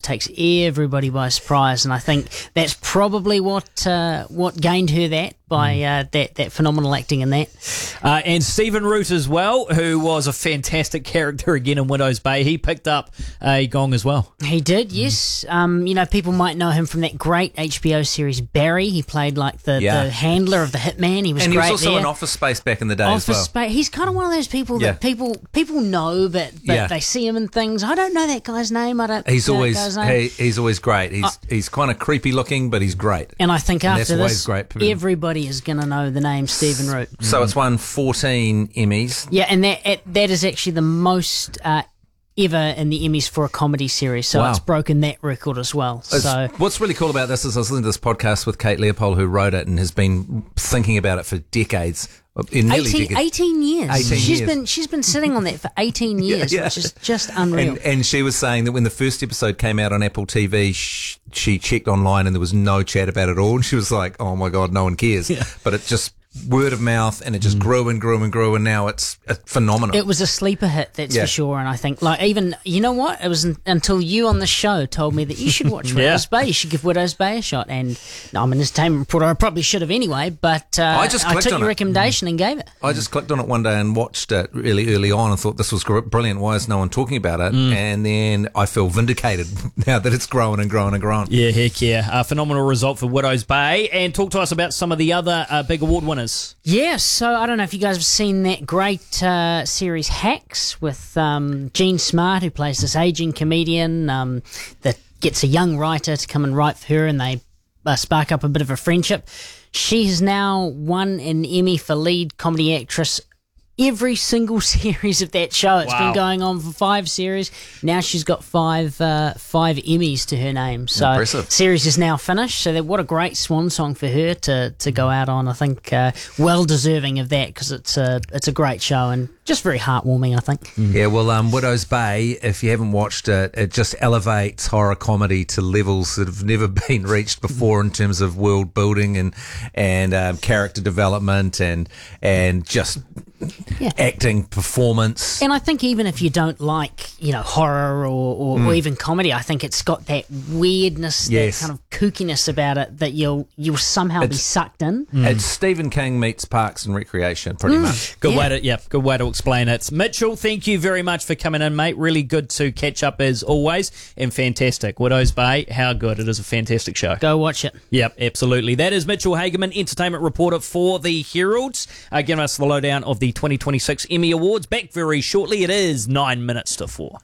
takes everybody by surprise, and I think that's probably what gained her that by that phenomenal acting in that. And Stephen Root as well, who was a fantastic character again in Widow's Bay. He picked up a gong as well. He did, yes. People might know him from that great HBO series Barry. He played like the handler of the hitman. He was and great he was also there. in Office Space back in the day as well. Office Space. He's kind of one of those people that people know, but they see him in things. I don't know that guy's name. He's always great. He's kind of creepy looking, but he's great. And I think after this, great. everybody is going to know the name Stephen Root. So it's won 14 Emmys. Yeah, and that is actually the most ever in the Emmys for a comedy series. So it's broken that record as well. So what's really cool about this is I was listening to this podcast with Kate Leopold, who wrote it and has been thinking about it for decades. 18 years. She's been sitting on that for 18 years, which is just unreal. And she was saying that when the first episode came out on Apple TV, she checked online and there was no chat about it at all. And she was like, "Oh my God, no one cares." Yeah. But it just word of mouth, and it just grew and grew and grew, and now it's phenomenal. It was a sleeper hit, that's for sure. And I think, even, you know what? It was until you on the show told me that you should watch Widow's Bay. You should give Widow's Bay a shot. And I'm an entertainment reporter. I probably should have anyway, but I took your recommendation and gave it. I just clicked on it one day and watched it really early on and thought this was brilliant. Why is no one talking about it? And then I feel vindicated now that it's growing and growing and growing. Yeah, heck yeah. A phenomenal result for Widow's Bay. And talk to us about some of the other big award winners. Yeah, so I don't know if you guys have seen that great series Hacks with Jean Smart, who plays this aging comedian that gets a young writer to come and write for her, and they spark up a bit of a friendship. She has now won an Emmy for lead comedy actress every single series of that show. It's been going on for 5 series. Now she's got 5 Emmys to her name. So impressive. Series is now finished. So what a great swan song for her to go out on. I think well deserving of that, because it's a great show and just very heartwarming, I think. Yeah, well, Widow's Bay, if you haven't watched it, it just elevates horror comedy to levels that have never been reached before in terms of world building and character development and just acting, performance. And I think even if you don't like, horror or even comedy, I think it's got that weirdness, that kind of kookiness about it that you'll somehow be sucked in. It's Stephen King meets Parks and Recreation, pretty much. Good way to explain it. Mitchell, thank you very much for coming in, mate. Really good to catch up as always, and fantastic. Widow's Bay, how good. It is a fantastic show. Go watch it. Yep, absolutely. That is Mitchell Hageman, entertainment reporter for the Heralds, giving us the lowdown of the 2026 Emmy Awards. Back very shortly. It is 9 minutes to 4.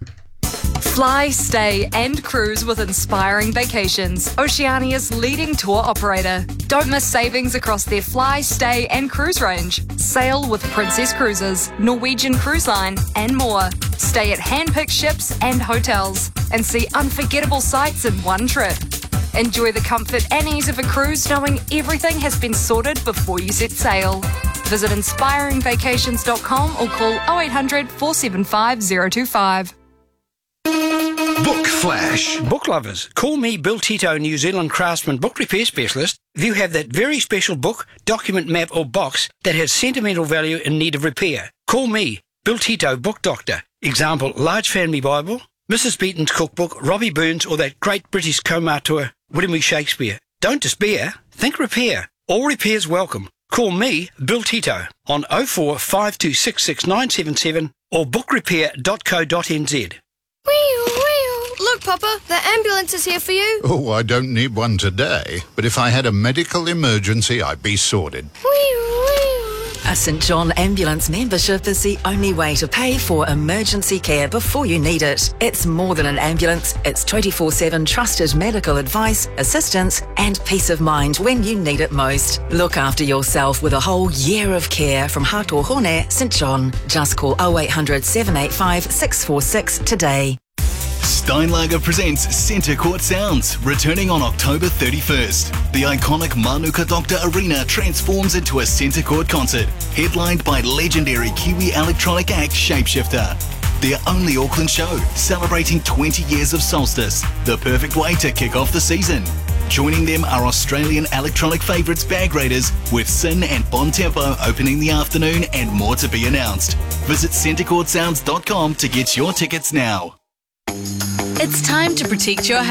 Fly, stay and cruise with Inspiring Vacations, Oceania's leading tour operator. Don't miss savings across their fly, stay and cruise range. Sail with Princess Cruises, Norwegian Cruise Line and more. Stay at hand-picked ships and hotels and see unforgettable sights in one trip. Enjoy the comfort and ease of a cruise knowing everything has been sorted before you set sail. Visit inspiringvacations.com or call 0800 475 025. Book Flash. Book lovers, call me Bill Tito, New Zealand craftsman book repair specialist. If you have that very special book, document, map or box that has sentimental value in need of repair, call me, Bill Tito, book doctor. Example, large family Bible, Mrs. Beaton's cookbook, Robbie Burns or that great British co-auteur, William E. Shakespeare. Don't despair, think repair. All repairs welcome. Call me, Bill Tito, on 04 52666977 or bookrepair.co.nz. Look, Papa, the ambulance is here for you. Oh, I don't need one today, but if I had a medical emergency, I'd be sorted. A St John Ambulance membership is the only way to pay for emergency care before you need it. It's more than an ambulance. It's 24/7 trusted medical advice, assistance and peace of mind when you need it most. Look after yourself with a whole year of care from Hato Hone, St John. Just call 0800 785 646 today. Steinlager presents Centre Court Sounds, returning on October 31st. The iconic Manuka Doctor Arena transforms into a Centre Court concert, headlined by legendary Kiwi electronic act Shapeshifter. Their only Auckland show, celebrating 20 years of Solstice, the perfect way to kick off the season. Joining them are Australian electronic favourites Bag Raiders, with Sin and Bon Tempo opening the afternoon and more to be announced. Visit centrecourtsounds.com to get your tickets now. It's time to protect your